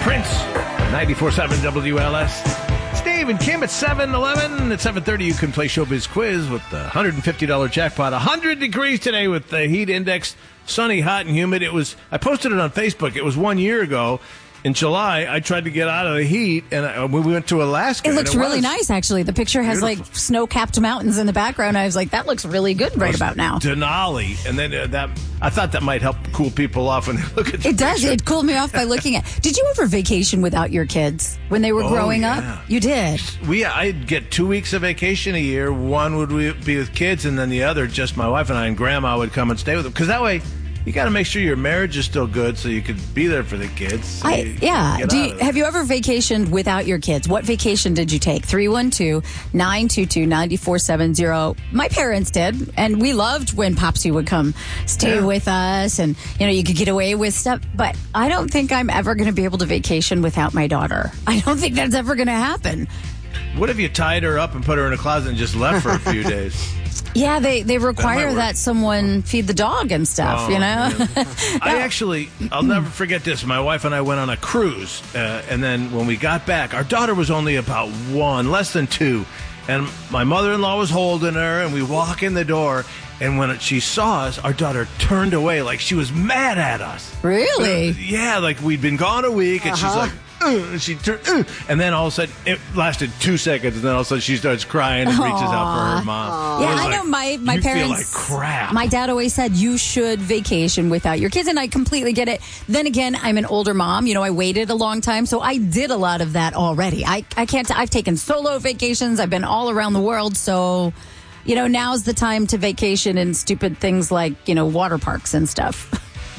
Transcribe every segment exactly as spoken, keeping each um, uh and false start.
Prince, ninety-four point seven W L S. Steve and Kim at seven eleven. At seven thirty, you can play Showbiz Quiz with the one hundred fifty dollars jackpot. one hundred degrees today with the heat index. Sunny, hot, and humid. It was. I posted it on Facebook. It was one year ago. In July, I tried to get out of the heat, and I, we went to Alaska. It looks it really was nice, actually. The picture has, beautiful. like, snow-capped mountains in the background. I was like, that looks really good right about now. Denali. And then uh, that, I thought that might help cool people off when they look at the It does. picture. It cooled me off by looking at. Did you ever vacation without your kids when they were Oh, growing yeah. up? You did. We, I'd get two weeks of vacation a year. One would be with kids, and then the other, just my wife and I, and Grandma would come and stay with them. Because that way, you got to make sure your marriage is still good so you could be there for the kids. So I, you yeah. get Do out you, of it. have you ever vacationed without your kids? What vacation did you take? three one two, nine two two, nine four seven zero. My parents did, and we loved when Popsy would come stay Yeah. with us, and, you know, you could get away with stuff. But I don't think I'm ever going to be able to vacation without my daughter. I don't think that's ever going to happen. What if you tied her up and put her in a closet and just left for a few days? Yeah, they, they require work. that someone feed the dog and stuff, Oh, you know? yeah. I actually, I'll never forget this. My wife and I went on a cruise, uh, and then when we got back, our daughter was only about one, less than two, and my mother-in-law was holding her, and we walk in the door, and when she saw us, our daughter turned away like she was mad at us. Really? Uh, yeah, like we'd been gone a week, and she's Uh-huh. like, "Uh," and she turned, uh, and then all of a sudden, it lasted two seconds, and then all of a sudden she starts crying and reaches out for her mom. It Yeah, was I like, know my, my you parents. feel like crap. My dad always said you should vacation without your kids, and I completely get it. Then again, I'm an older mom. You know, I waited a long time, so I did a lot of that already. I, I can't, I've taken solo vacations. I've been all around the world, so, you know, now's the time to vacation in stupid things like, you know, water parks and stuff.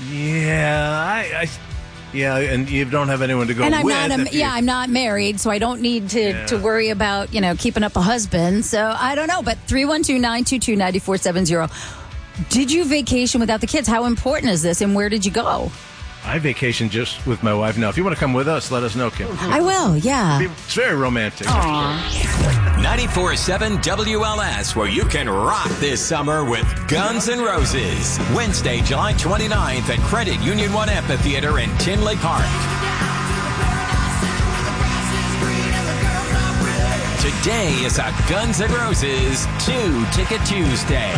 Yeah, I, I, yeah, and you don't have anyone to go And I'm with. not, a, if you- yeah, I'm not married, so I don't need to, Yeah. to worry about, you know, keeping up a husband. So I don't know, but three one two, nine two two, nine four seven zero. Did you vacation without the kids? How important is this, and where did you go? I vacation just with my wife now. If you want to come with us, let us know, Kim. I will, yeah. It's very romantic. ninety-four point seven W L S, where you can rock this summer with Guns N' Roses. Wednesday, July twenty-ninth at Credit Union One Amphitheater in Tinley Park. Today is a Guns N' Roses two-Ticket Tuesday.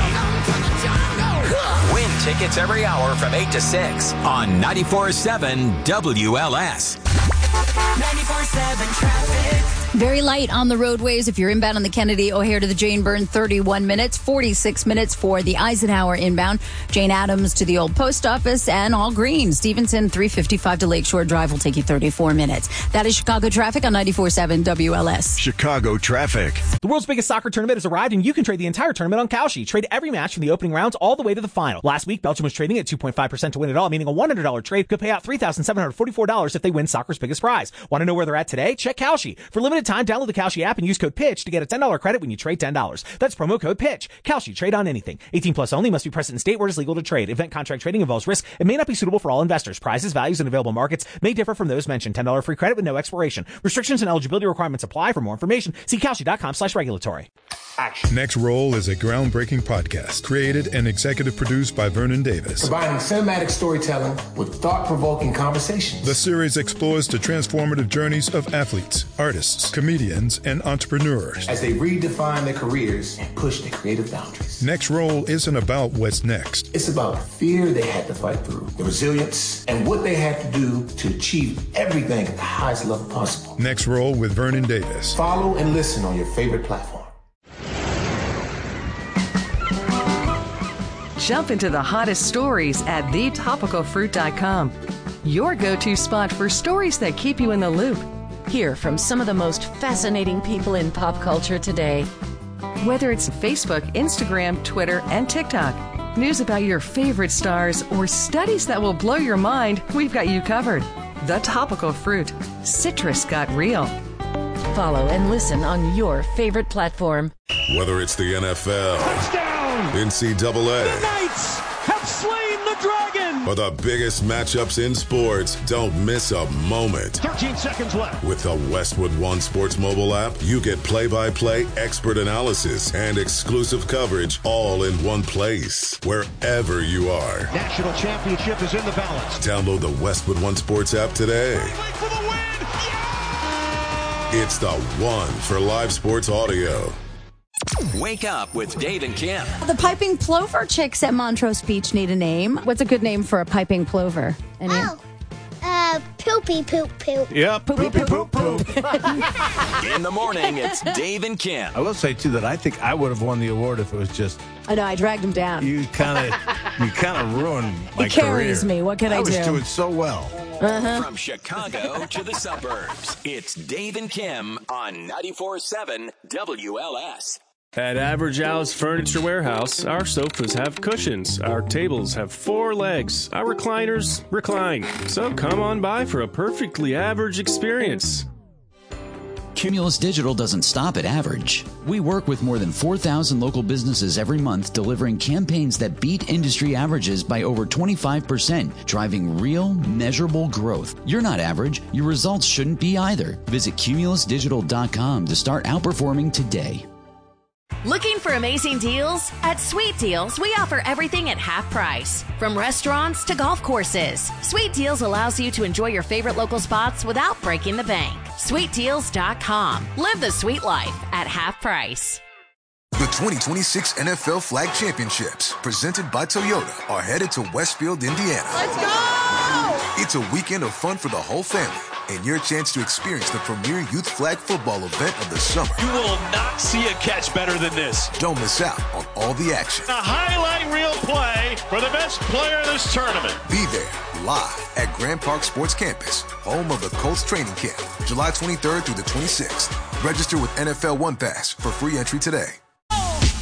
Win tickets every hour from eight to six on ninety-four point seven W L S. ninety-four point seven traffic. Very light on the roadways. If you're inbound on the Kennedy O'Hare to the Jane Byrne, thirty-one minutes, forty-six minutes for the Eisenhower inbound. Jane Addams to the Old Post Office, and all green. Stevenson, three fifty-five to Lakeshore Drive will take you thirty-four minutes. That is Chicago traffic on ninety-four point seven W L S. Chicago traffic. The world's biggest soccer tournament has arrived, and you can trade the entire tournament on Kalshi. Trade every match from the opening rounds all the way to the final. Last week, Belgium was trading at two point five percent to win it all, meaning a one hundred dollars trade could pay out three thousand seven hundred forty-four dollars if they win soccer's biggest prize. Want to know where they're at today? Check Kalshi. For limited time, download the Kalshi app and use code PITCH to get a ten dollars credit when you trade ten dollars. That's promo code PITCH. Kalshi. Trade on anything. eighteen plus only. Must be present in state where it is legal to trade. Event contract trading involves risk. It may not be suitable for all investors. Prizes, values, and available markets may differ from those mentioned. ten dollars free credit with no expiration. Restrictions and eligibility requirements apply. For more information, see Kalshi.com slash regulatory. Next Roll is a groundbreaking podcast created and executive produced by Vernon Davis. Combining cinematic storytelling with thought-provoking conversations. The series explores the transformative journeys of athletes, artists, comedians, and entrepreneurs. As they redefine their careers and push their creative boundaries. Next Roll isn't about what's next. It's about the fear they had to fight through, the resilience, and what they had to do to achieve everything at the highest level possible. Next Roll with Vernon Davis. Follow and listen on your favorite platform. Jump into the hottest stories at the topical fruit dot com. Your go-to spot for stories that keep you in the loop. Hear from some of the most fascinating people in pop culture today. Whether it's Facebook, Instagram, Twitter, and TikTok, news about your favorite stars, or studies that will blow your mind, we've got you covered. The Topical Fruit. Citrus got real. Follow and listen on your favorite platform. Whether it's the N F L, touchdown, N C double A, the Knights have slain the dragon, or the biggest matchups in sports, don't miss a moment. thirteen seconds left. With the Westwood One Sports mobile app, you get play-by-play expert analysis and exclusive coverage all in one place, wherever you are. National championship is in the balance. Download the Westwood One Sports app today. For the win! It's the one for live sports audio. Wake up with Dave and Kim. The piping plover chicks at Montrose Beach need a name. What's a good name for a piping plover? Any? Oh, uh, poopy poop poop. Yeah, poopy poop poop poop. In the morning, it's Dave and Kim. I will say, too, that I think I would have won the award if it was just... I know, I dragged him down. You kind of you kind of ruined my He carries career. me. What can I, I was do? doing so well. Uh-huh. From Chicago to the suburbs, it's Dave and Kim on ninety-four point seven W L S. At Average Al's Furniture Warehouse, our sofas have cushions, our tables have four legs, our recliners recline. So come on by for a perfectly average experience. Cumulus Digital doesn't stop at average. We work with more than four thousand local businesses every month, delivering campaigns that beat industry averages by over twenty-five percent, driving real, measurable growth. You're not average. Your results shouldn't be either. Visit cumulus digital dot com to start outperforming today. Looking for amazing deals? At Sweet Deals, we offer everything at half price. From restaurants to golf courses, Sweet Deals allows you to enjoy your favorite local spots without breaking the bank. sweet deals dot com. Live the sweet life at half price. The twenty twenty-six N F L Flag Championships, presented by Toyota, are headed to Westfield, Indiana. Let's go! It's a weekend of fun for the whole family, and your chance to experience the premier youth flag football event of the summer. You will not see a catch better than this. Don't miss out on all the action. A highlight reel play for the best player in this tournament. Be there, live at Grand Park Sports Campus, home of the Colts training camp, July twenty-third through the twenty-sixth. Register with N F L One Pass for free entry today.